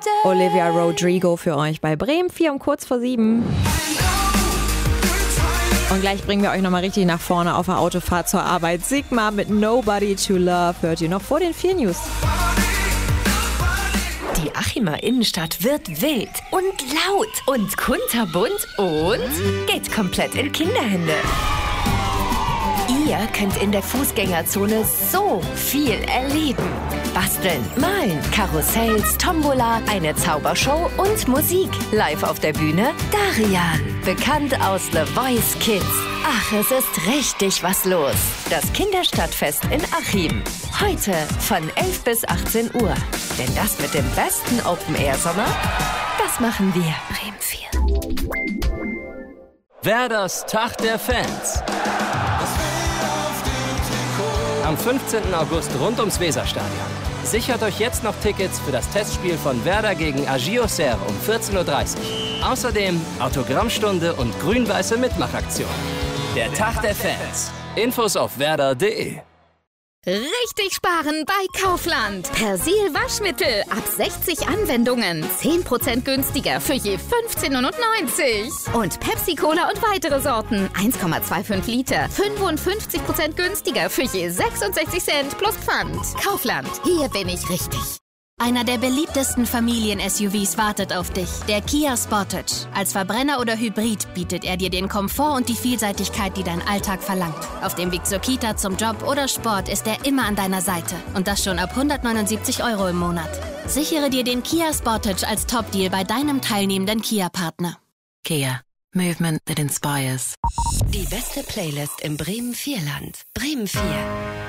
Olivia Rodrigo für euch bei Bremen 4 um kurz vor 7. Und gleich bringen wir euch nochmal richtig nach vorne auf der Autofahrt zur Arbeit. Sigma mit Nobody to Love hört ihr noch vor den 4 News. Die Achimer Innenstadt wird wild und laut und kunterbunt und geht komplett in Kinderhände. Ihr könnt in der Fußgängerzone so viel erleben. Basteln, malen, Karussells, Tombola, eine Zaubershow und Musik. Live auf der Bühne Darian, bekannt aus The Voice Kids. Ach, es ist richtig was los. Das Kinderstadtfest in Achim. Heute von 11 bis 18 Uhr. Denn das mit dem besten Open-Air-Sommer, das machen wir. Bremen 4. Werders Tag der Fans. Am 15. August rund ums Weserstadion. Sichert euch jetzt noch Tickets für das Testspiel von Werder gegen Agio Serre um 14:30 Uhr. Außerdem Autogrammstunde und grün-weiße Mitmachaktion. Der Tag der Fans. Infos auf werder.de. Richtig sparen bei Kaufland. Persil Waschmittel ab 60 Anwendungen. 10% günstiger für je 15,99 €. Und Pepsi Cola und weitere Sorten. 1,25 Liter. 55% günstiger für je 66 Cent plus Pfand. Kaufland. Hier bin ich richtig. Einer der beliebtesten Familien-SUVs wartet auf dich, der Kia Sportage. Als Verbrenner oder Hybrid bietet er dir den Komfort und die Vielseitigkeit, die dein Alltag verlangt. Auf dem Weg zur Kita, zum Job oder Sport ist er immer an deiner Seite. Und das schon ab 179 € im Monat. Sichere dir den Kia Sportage als Top-Deal bei deinem teilnehmenden Kia-Partner. Kia. Movement that inspires. Die beste Playlist im Bremen 4 Land. Bremen 4.